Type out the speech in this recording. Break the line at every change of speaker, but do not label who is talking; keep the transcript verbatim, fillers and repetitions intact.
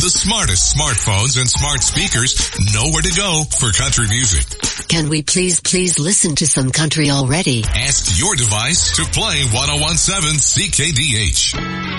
The smartest smartphones and smart speakers know where to go for country music.
Can we please, please listen to some country already?
Ask your device to play ten seventeen C K D H.